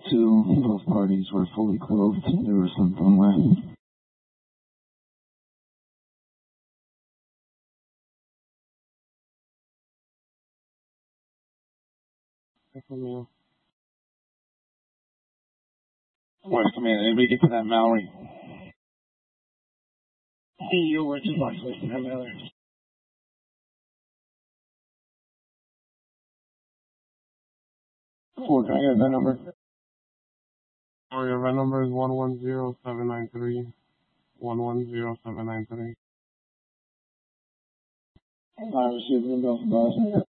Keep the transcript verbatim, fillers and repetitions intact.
two. Both parties were fully clothed. There was something left. Wait, come in. Anybody get to that Mallory? See you, Richard Buckley. Have another. Four, can I get that number? Or your red number is one one zero seven nine three. one one zero seven nine three. I received the bill from last night.